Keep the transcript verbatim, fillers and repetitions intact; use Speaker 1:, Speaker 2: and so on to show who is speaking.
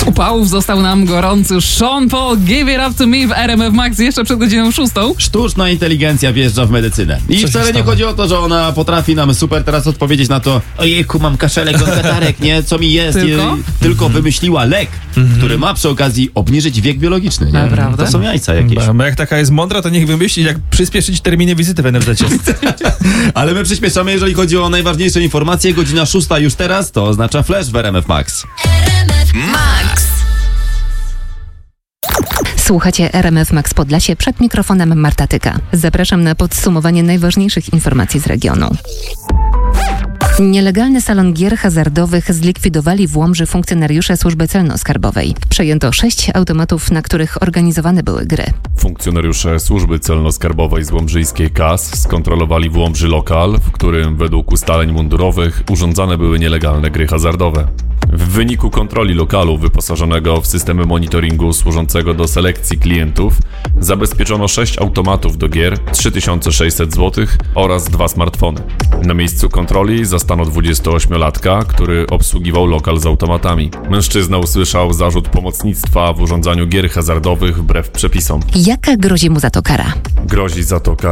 Speaker 1: Z upałów został nam gorący Sean Paul, Give It Up To Me w R M F Max jeszcze przed godziną szóstą.
Speaker 2: Sztuczna inteligencja wjeżdża w medycynę. I
Speaker 3: Co
Speaker 2: wcale nie chodzi o to, że ona potrafi nam super teraz odpowiedzieć na to: ojejku, mam kaszelek od katarek, nie? Co mi jest?
Speaker 1: Tylko?
Speaker 2: I, tylko wymyśliła lek, który ma przy okazji obniżyć wiek biologiczny. Nie?
Speaker 1: Naprawdę?
Speaker 2: To są jajca jakieś.
Speaker 3: Bo jak taka jest mądra, to niech wymyśli, jak przyspieszyć terminy wizyty w N F Z-cie.
Speaker 2: Ale my przyspieszamy, jeżeli chodzi o najważniejsze informacje. Godzina szósta już teraz, to oznacza flash w R M F Max.
Speaker 4: Max. Słuchacie R M F Max Podlasie, przed mikrofonem Marta Tyka. Zapraszam na podsumowanie najważniejszych informacji z regionu. Nielegalny salon gier hazardowych zlikwidowali w Łomży funkcjonariusze Służby Celno-Skarbowej. Przejęto sześć automatów, na których organizowane były gry.
Speaker 5: Funkcjonariusze Służby Celno-Skarbowej z łomżyjskiej K A S skontrolowali w Łomży lokal, w którym według ustaleń mundurowych urządzane były nielegalne gry hazardowe. W wyniku kontroli lokalu wyposażonego w systemy monitoringu służącego do selekcji klientów zabezpieczono sześć automatów do gier, trzy tysiące sześćset złotych oraz dwa smartfony. Na miejscu kontroli zastano dwudziestoośmiolatka, który obsługiwał lokal z automatami. Mężczyzna usłyszał zarzut pomocnictwa w urządzaniu gier hazardowych wbrew przepisom.
Speaker 4: Jaka grozi mu za to kara?
Speaker 5: Grozi za to kara